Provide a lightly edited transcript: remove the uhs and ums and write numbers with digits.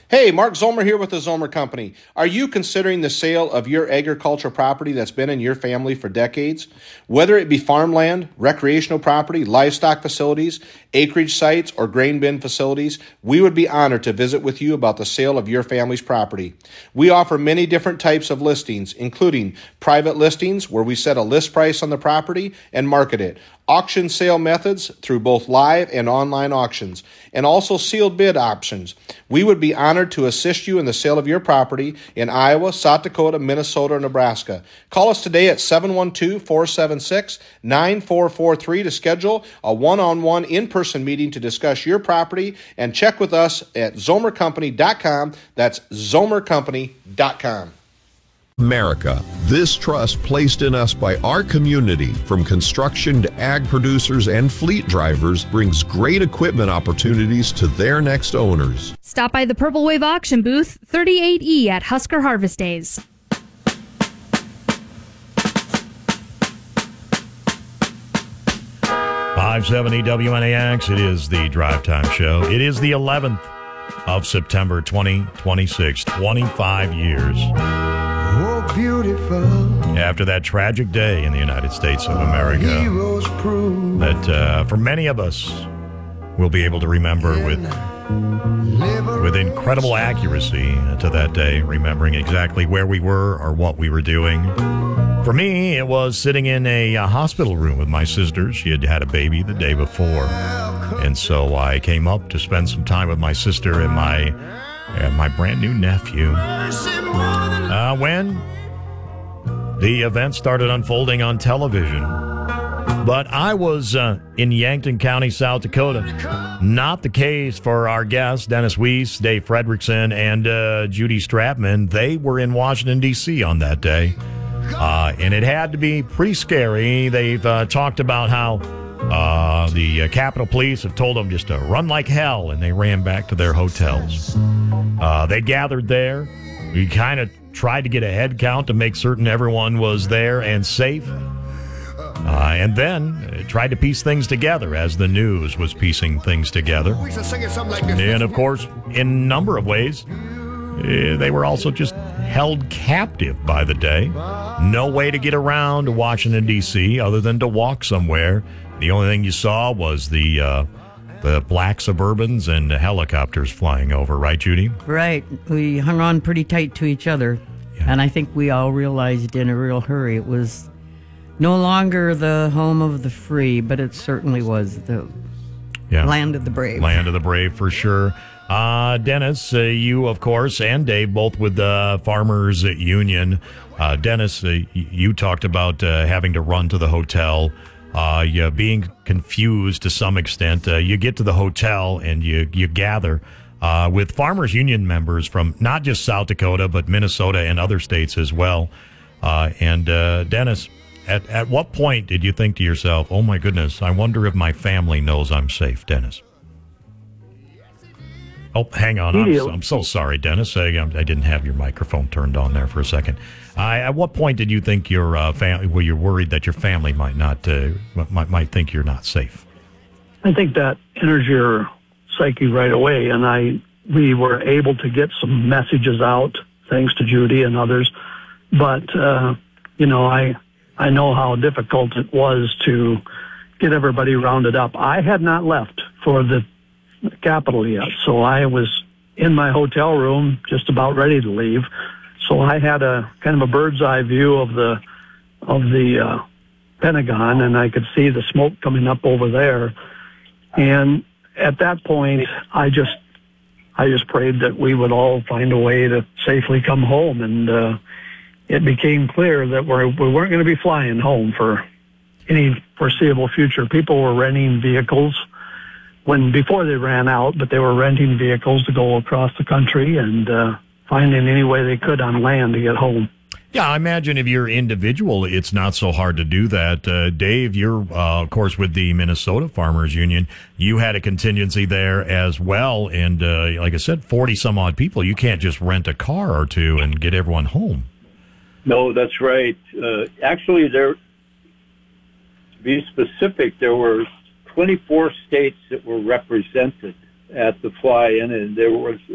Hey, Mark Zomer here with the Zomer Company. Are you considering the sale of your agricultural property that's been in your family for decades? Whether it be farmland, recreational property, livestock facilities, acreage sites, or grain bin facilities, we would be honored to visit with you about the sale of your family's property. We offer many different types of listings, including private listings where we set a list price on the property and market it, auction sale methods through both live and online auctions, and also sealed bid options. We would be honored to assist you in the sale of your property in Iowa, South Dakota, Minnesota, or Nebraska. Call us today at 712-476-9443 to schedule a one-on-one in-person meeting to discuss your property, and check with us at zomercompany.com. That's zomercompany.com. America, this trust placed in us by our community, from construction to ag producers and fleet drivers, brings great equipment opportunities to their next owners. Stop by the Purple Wave Auction Booth, 38E at Husker Harvest Days. 570 WNAX, it is the Drive Time Show. It is the 11th of September 2026, 25 years. Oh, beautiful. After that tragic day in the United States of America, that for many of us will be able to remember with incredible accuracy to that day, remembering exactly where we were or what we were doing. For me, it was sitting in a hospital room with my sister. She had had a baby the day before, and so I came up to spend some time with my sister and my brand new nephew. When the event started unfolding on television. But I was in Yankton County, South Dakota. Not the case for our guests, Dennis Weiss, Dave Fredrickson, and Judy Stratman. They were in Washington, D.C. on that day. And it had to be pretty scary. They've talked about how the Capitol Police have told them just to run like hell, and they ran back to their hotels. They gathered there. We kind of tried to get a head count to make certain everyone was there and safe. And then tried to piece things together as the news was piecing things together. And, of course, in a number of ways, they were also just held captive by the day. No way to get around to Washington, D.C. other than to walk somewhere. The only thing you saw was the black Suburbans and the helicopters flying over. Right, Judy? Right. We hung on pretty tight to each other. Yeah. And I think we all realized in a real hurry it was no longer the home of the free, but it certainly was the land of the brave. Land of the brave, for sure. Dennis, you, of course, and Dave, both with the Farmers Union. Dennis, you talked about having to run to the hotel, being confused to some extent. You get to the hotel and you gather with Farmers Union members from not just South Dakota, but Minnesota and other states as well. And Dennis, at what point did you think to yourself, oh my goodness, I wonder if my family knows I'm safe, Dennis? Oh, hang on. I'm so sorry, Dennis. I didn't have your microphone turned on there for a second. At what point did you think your family, were you worried that your family might might think you're not safe? I think that enters your psyche right away, and we were able to get some messages out, thanks to Judy and others. But I know how difficult it was to get everybody rounded up. I had not left for the Capitol yet, so I was in my hotel room just about ready to leave. So I had a kind of a bird's eye view of the Pentagon, and I could see the smoke coming up over there. And at that point, I just prayed that we would all find a way to safely come home. And it became clear that we weren't going to be flying home for any foreseeable future. People were renting vehicles before they ran out, but they were renting vehicles to go across the country and finding any way they could on land to get home. Yeah, I imagine if you're individual, it's not so hard to do that. Dave, you're, of course, with the Minnesota Farmers Union. You had a contingency there as well. And like I said, 40-some-odd people. You can't just rent a car or two and get everyone home. No, that's right. Actually, to be specific, there were 24 states that were represented at the fly-in, and there was